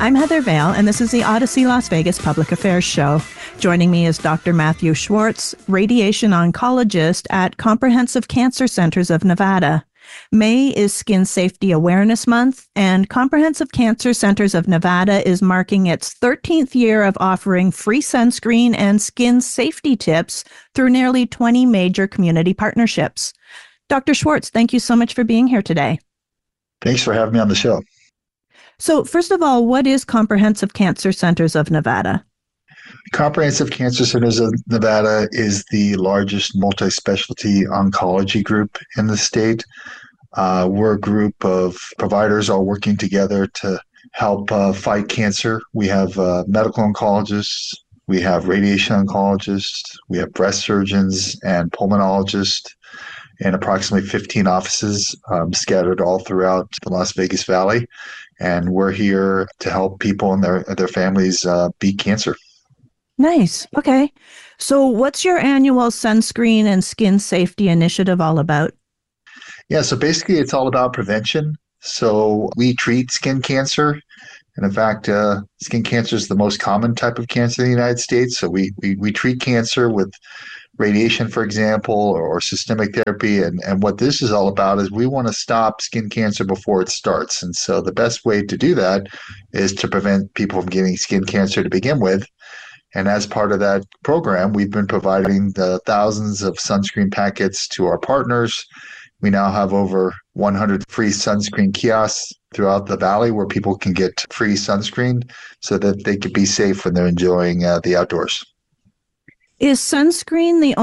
I'm Heather Vale, and this is the Odyssey Las Vegas Public Affairs Show. Joining me is Dr. Matthew Schwartz, radiation oncologist at Comprehensive Cancer Centers of Nevada. May is Skin Safety Awareness Month, and Comprehensive Cancer Centers of Nevada is marking its 13th year of offering free sunscreen and skin safety tips through nearly 20 major community partnerships. Dr. Schwartz, thank you so much for being here today. Thanks for having me on the show. So first of all, what is Comprehensive Cancer Centers of Nevada? Comprehensive Cancer Centers of Nevada is the largest multi-specialty oncology group in the state. We're a group of providers all working together to help fight cancer. We have medical oncologists, we have radiation oncologists, we have breast surgeons and pulmonologists in approximately 15 offices scattered all throughout the Las Vegas Valley. And we're here to help people and their families beat cancer. Nice. Okay. So what's your annual sunscreen and skin safety initiative all about? Yeah, so basically it's all about prevention. So we treat skin cancer. And in fact, skin cancer is the most common type of cancer in the United States. So we treat cancer with radiation, for example, or systemic therapy. And what this is all about is we want to stop skin cancer before it starts. And so the best way to do that is to prevent people from getting skin cancer to begin with. And as part of that program, we've been providing the thousands of sunscreen packets to our partners. We now have over 100 free sunscreen kiosks throughout the valley where people can get free sunscreen so that they can be safe when they're enjoying the outdoors. Is sunscreen the